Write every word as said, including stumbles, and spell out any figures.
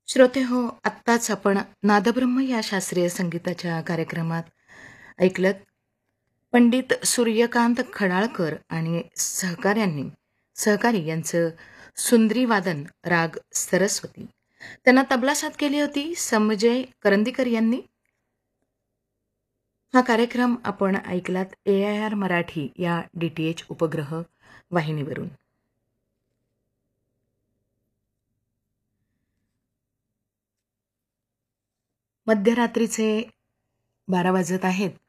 श्रोते हो, आत्ताच आपण नादब्रह्म या शास्त्रीय संगीताच्या कार्यक्रमात ऐकलत पंडित सूर्यकांत खडाळकर आणि सहकाऱ्यांनी सहकारी यांचं सुंद्री वादन राग सरस्वती. त्यांना तबला साथ केली होती संजय करंदीकर यांनी. हा कार्यक्रम आपण ऐकलात ए आय आर मराठी या डी टी एच उपग्रह वाहिनीवरून. मध्यरात्रीचे बारा वाजत आहेत